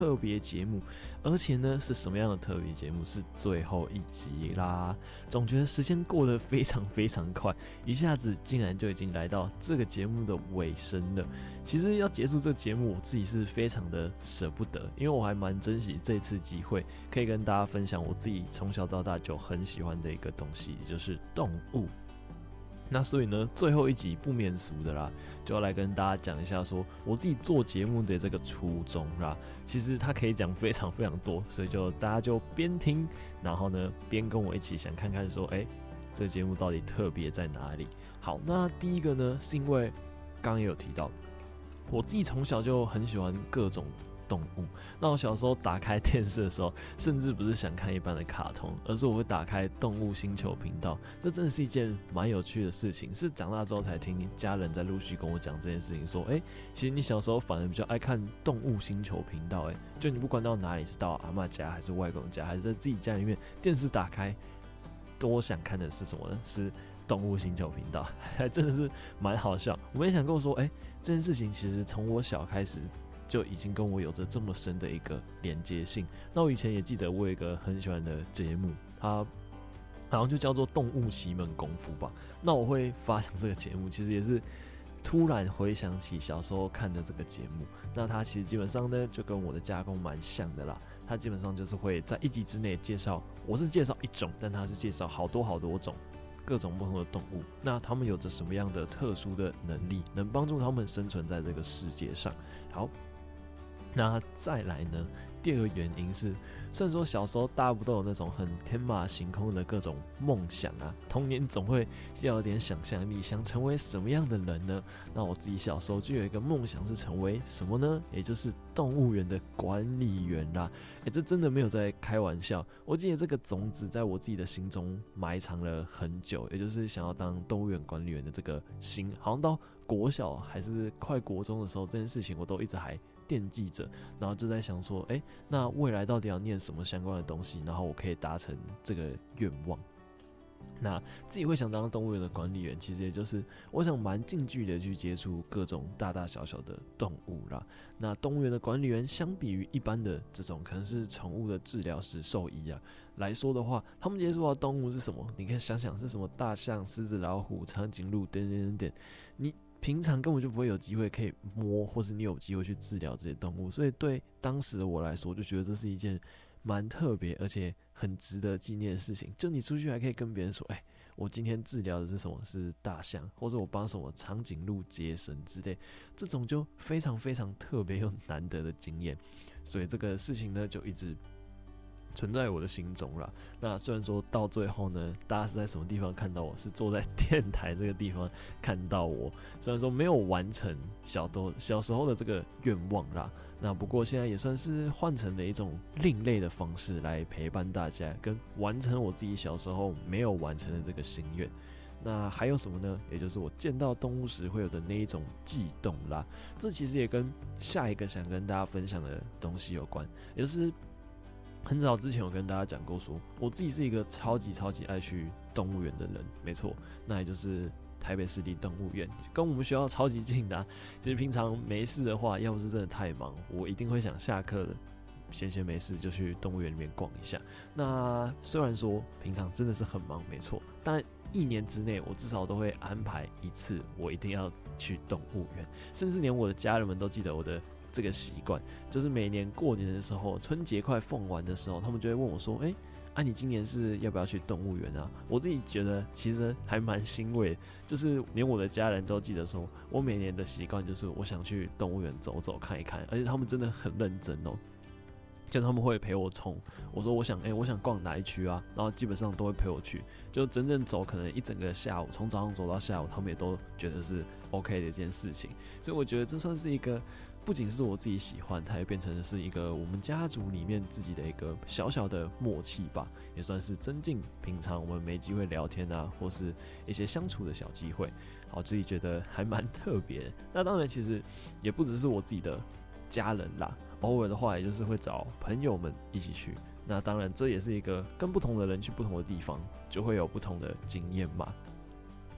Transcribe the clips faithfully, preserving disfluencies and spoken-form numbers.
特别节目，而且呢是什么样的特别节目？是最后一集啦！总觉得时间过得非常非常快，一下子竟然就已经来到这个节目的尾声了。其实要结束这个节目，我自己是非常的舍不得，因为我还蛮珍惜这次机会，可以跟大家分享我自己从小到大就很喜欢的一个东西，也就是动物。那所以呢，最后一集不免俗的啦，就要来跟大家讲一下说我自己做节目的这个初衷啦。其实它可以讲非常非常多，所以就大家就边听，然后呢边跟我一起想看看说，哎、欸，这个节目到底特别在哪里？好，那第一个呢，是因为刚刚也有提到，我自己从小就很喜欢各种动物。那我小时候打开电视的时候，甚至不是想看一般的卡通，而是我会打开动物星球频道。这真的是一件蛮有趣的事情，是长大之后才听家人在陆续跟我讲这件事情，说，哎、欸，其实你小时候反而比较爱看动物星球频道，哎，就你不管到哪里，是到阿嬷家，还是外公家，还是在自己家里面，电视打开，多想看的是什么呢？是动物星球频道，还真的是蛮好笑。我没想过说，哎、欸，这件事情其实从我小开始就已经跟我有着这么深的一个连接性。那我以前也记得我有一个很喜欢的节目，它好像就叫做《动物奇门功夫》吧。那我会发想这个节目，其实也是突然回想起小时候看的这个节目。那它其实基本上呢，就跟我的家公蛮像的啦。它基本上就是会在一集之内介绍，我是介绍一种，但它是介绍好多好多种。各种不同的动物，那他们有着什么样的特殊的能力，能帮助他们生存在这个世界上？好，那再来呢？第二个原因是，虽然说小时候大家不都有那种很天马行空的各种梦想啊，童年总会要有点想象力，想成为什么样的人呢？那我自己小时候就有一个梦想是成为什么呢？也就是动物园的管理员啦。哎、欸，这真的没有在开玩笑。我记得这个种子在我自己的心中埋藏了很久，也就是想要当动物园管理员的这个心，好像到国小还是快国中的时候，这件事情我都一直还惦记着，然后就在想说，哎、欸，那未来到底要念什么相关的东西，然后我可以达成这个愿望。那自己会想当动物园的管理员，其实也就是我想蛮近距离的去接触各种大大小小的动物啦。那动物园的管理员相比于一般的这种可能是宠物的治疗师、兽医啊来说的话，他们接触到动物是什么？你可以想想是什么大象、狮子、老虎、长颈鹿等等等等，你平常根本就不会有机会可以摸，或是你有机会去治疗这些动物，所以对当时的我来说，就觉得这是一件蛮特别而且很值得纪念的事情。就你出去还可以跟别人说，哎、欸，我今天治疗的是什么？是大象，或者我帮什么长颈鹿接生之类，这种就非常非常特别又难得的经验。所以这个事情呢，就一直存在我的心中啦。那虽然说到最后呢，大家是在什么地方看到我？是坐在电台这个地方看到我。虽然说没有完成小多小时候的这个愿望啦，那不过现在也算是换成了一种另类的方式来陪伴大家，跟完成我自己小时候没有完成的这个心愿。那还有什么呢？也就是我见到动物时会有的那一种悸动啦。这其实也跟下一个想跟大家分享的东西有关，也就是很早之前有跟大家讲过说，我自己是一个超级超级爱去动物园的人，没错，那也就是台北市立动物园，跟我们学校超级近的、啊。其实平常没事的话，要不是真的太忙，我一定会想下课的闲闲没事就去动物园里面逛一下。那虽然说平常真的是很忙，没错，但一年之内我至少都会安排一次，我一定要去动物园，甚至连我的家人们都记得我的这个习惯，就是每年过年的时候，春节快放完的时候，他们就会问我说：“哎、欸，啊，你今年是要不要去动物园啊？”我自己觉得其实还蛮欣慰，就是连我的家人都记得说，我每年的习惯就是我想去动物园走走看一看，而且他们真的很认真哦。就他们会陪我冲，我说我想，哎、欸，我想逛哪一区啊？然后基本上都会陪我去，就真正走可能一整个下午，从早上走到下午，他们也都觉得是 OK 的一件事情。所以我觉得这算是一个，不仅是我自己喜欢，它也变成是一个我们家族里面自己的一个小小的默契吧，也算是增进平常我们没机会聊天啊，或是一些相处的小机会。好，自己觉得还蛮特别的。那当然，其实也不只是我自己的家人啦。偶尔的话，也就是会找朋友们一起去。那当然，这也是一个跟不同的人去不同的地方，就会有不同的经验嘛。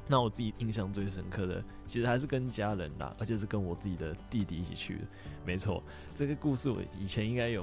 那我自己印象最深刻的，其实还是跟家人啦，而且是跟我自己的弟弟一起去的。没错，这个故事我以前应该有